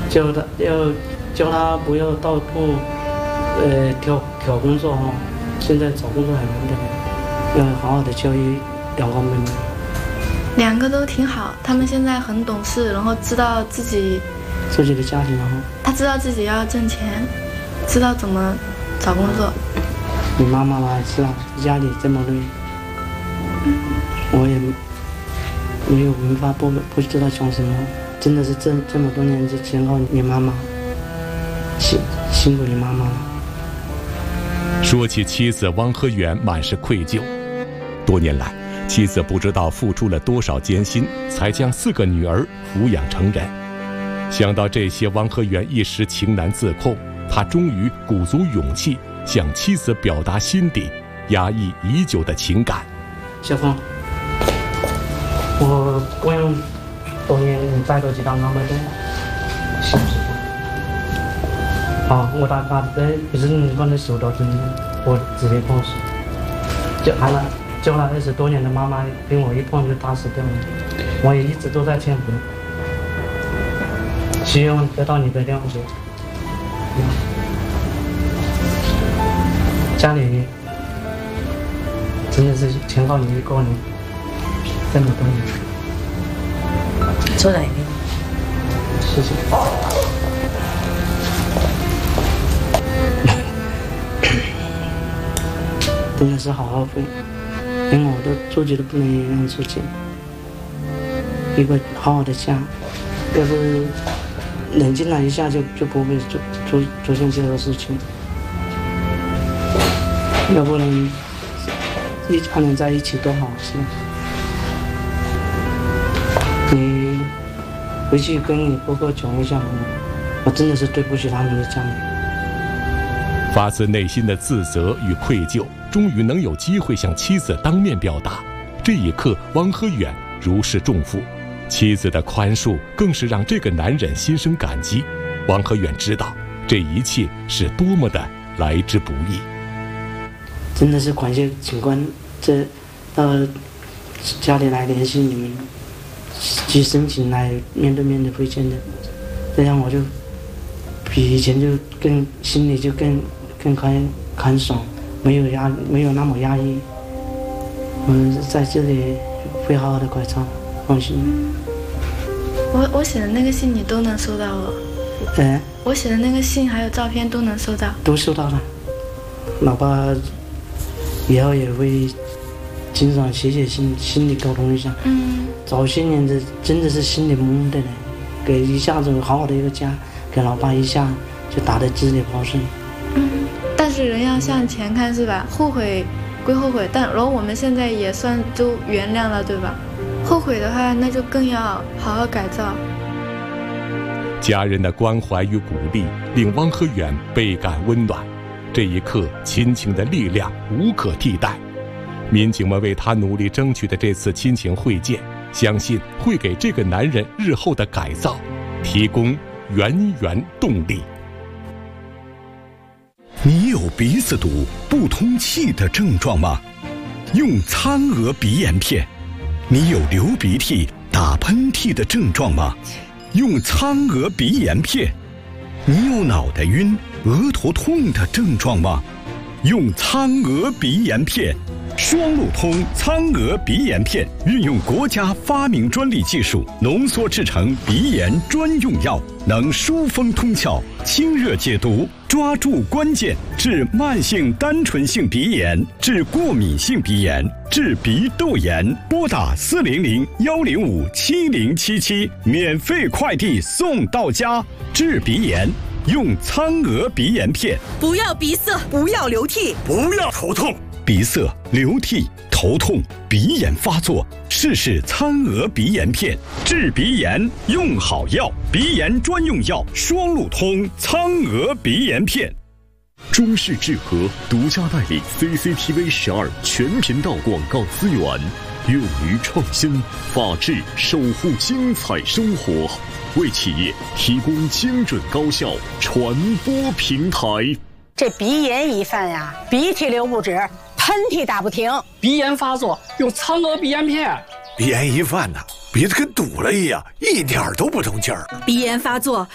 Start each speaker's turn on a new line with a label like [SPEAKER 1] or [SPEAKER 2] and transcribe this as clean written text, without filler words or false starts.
[SPEAKER 1] 叫他不要到处挑工作哈。现在找工作很难的，要好好的教育两个妹妹。
[SPEAKER 2] 两个都挺好，他们现在很懂事，然后知道自己
[SPEAKER 1] 的家庭，然后
[SPEAKER 2] 他知道自己要挣钱，知道怎么找工作。
[SPEAKER 1] 你妈妈嘛是啊，家里这么累，我也没有文化，不知道讲什么。真的是这么多年就全靠你妈妈，辛苦你妈妈了。
[SPEAKER 3] 说起妻子汪和元，满是愧疚。多年来，妻子不知道付出了多少艰辛，才将4个女儿抚养成人。想到这些，汪和元一时情难自控，他终于鼓足勇气向妻子表达心底压抑已久的情感。
[SPEAKER 1] 小凤，我供养多年，你再多几道安排的，是不是？啊，我大家的不是你放在手到真的，我直接碰死。就他20多年的妈妈跟我一碰就打死掉了，我也一直都在劝服，希望得到你的谅解。家里真的是全靠你一个人，这么多年。
[SPEAKER 4] 坐在那边。
[SPEAKER 1] 谢谢。真的是好后悔，连我都自己都不能让自己一个好好的家，要是冷静了一下就不会出现这个事情。要不然一家人在一起多好，是吧？你回去跟你哥哥讲一下，我真的是对不起他们的家人。
[SPEAKER 3] 发自内心的自责与愧疚，终于能有机会向妻子当面表达。这一刻，汪和远如释重负，妻子的宽恕更是让这个男人心生感激。汪和远知道，这一切是多么的来之不易。
[SPEAKER 1] 真的是感谢警官到家里来联系你们，去申请来面对面的会见的，这样我就比以前就心里就更开爽，没有那么压抑。我在这里会好好的改造，放心。
[SPEAKER 2] 我写的那个信你都能收到了？我写的那个信还有照片都能收到？
[SPEAKER 1] 都收到了。老爸以后也会经常写信，心里沟通一下。早些年的真的是心里懵的人，给一下子好好的一个家，给老爸一下就打得支离破碎。
[SPEAKER 2] 但是人要向前看，是吧？后悔归后悔，但然后我们现在也算都原谅了，对吧？后悔的话，那就更要好好改造。
[SPEAKER 3] 家人的关怀与鼓励令汪和远倍感温暖。这一刻，亲情的力量无可替代。民警们为他努力争取的这次亲情会见，相信会给这个男人日后的改造提供源源动力。
[SPEAKER 5] 你有鼻子堵、不通气的症状吗？用苍娥鼻炎片。你有流鼻涕、打喷嚏的症状吗？用苍娥鼻炎片。你有脑袋晕、额头痛的症状吗？用苍娥鼻炎片。双路通苍娥鼻炎片运用国家发明专利技术浓缩制成鼻炎专用药，能疏风通窍、清热解毒，抓住关键，治慢性单纯性鼻炎，治过敏性鼻炎，治鼻窦炎。拨打400-105-7077，免费快递送到家。治鼻炎用苍娥鼻炎片。
[SPEAKER 6] 不要鼻塞，不要流涕，
[SPEAKER 5] 不要头痛。鼻塞、流涕、头痛、鼻炎发作，试试苍娥鼻炎片，治鼻炎用好药，鼻炎专用药双路通苍娥鼻炎片。
[SPEAKER 7] 中视智和独家代理 CCTV 12全频道广告资源，勇于创新，法治守护精彩生活，为企业提供精准高效传播平台。
[SPEAKER 4] 这鼻炎一犯呀，鼻涕流不止，喷嚏打不停，
[SPEAKER 8] 鼻炎发作用苍娥鼻炎片。
[SPEAKER 9] 鼻炎一犯呢，鼻子跟堵了一样，一点都不通气儿。
[SPEAKER 6] 鼻炎发作